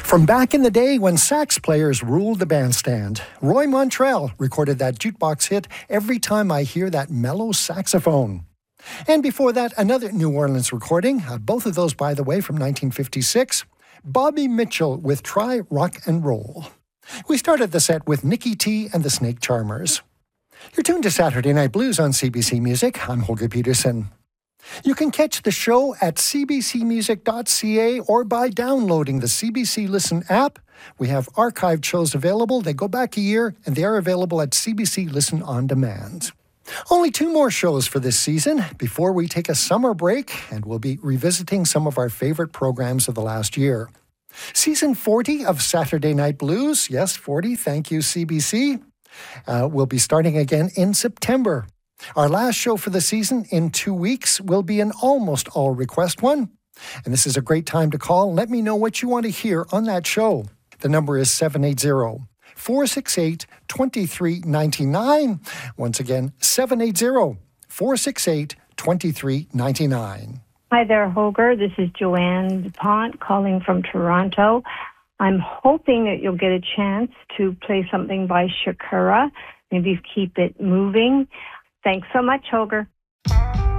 From back in the day when sax players ruled the bandstand, Roy Montrell recorded that jukebox hit Every Time I Hear That Mellow Saxophone. And before that, another New Orleans recording, both of those, by the way, from 1956, Bobby Mitchell with Try Rock and Roll. We started the set with Nicky T and the Snake Charmers. You're tuned to Saturday Night Blues on CBC Music. I'm Holger Peterson. You can catch the show at cbcmusic.ca or by downloading the CBC Listen app. We have archived shows available. They go back a year, and they are available at CBC Listen On Demand. Only 2 more shows for this season before we take a summer break, and we'll be revisiting some of our favorite programs of the last year. Season 40 of Saturday Night Blues, yes, 40, thank you, CBC, will be starting again in September. Our last show for the season in 2 weeks will be an almost all request one. And this is a great time to call and let me know what you want to hear on that show. The number is 780-468-2399. Once again, 780-468-2399. Hi there, Holger. This is Joanne DuPont calling from Toronto. I'm hoping that you'll get a chance to play something by Shakira. Maybe Keep It Moving. Thanks so much, Holger.